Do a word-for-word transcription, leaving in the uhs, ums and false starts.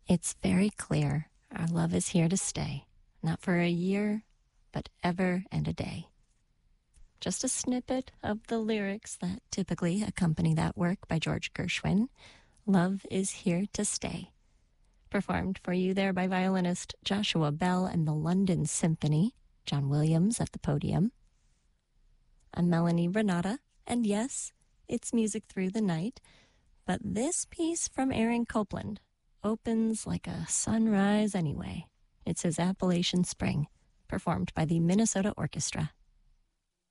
It's very clear our love is here to stay, not for a year, but ever and a day. Just a snippet of the lyrics that typically accompany that work by George Gershwin, Love is Here to Stay. Performed for you there by violinist Joshua Bell and the London Symphony, John Williams at the podium. I'm Melanie Renata, and yes, it's music through the night, but this piece from Aaron Copland opens like a sunrise anyway. It's his Appalachian Spring, performed by the Minnesota Orchestra.